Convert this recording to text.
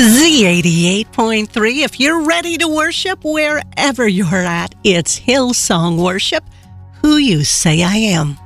Z88.3. If you're ready to worship wherever you're at, it's Hillsong Worship. Who You Say I Am.